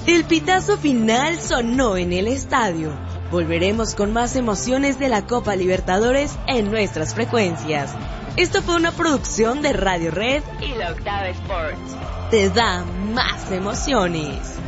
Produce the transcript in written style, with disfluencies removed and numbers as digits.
El pitazo final sonó en el estadio. Volveremos con más emociones de la Copa Libertadores en nuestras frecuencias. Esto fue una producción de Radio Red y La Octava Sports. Te da más emociones.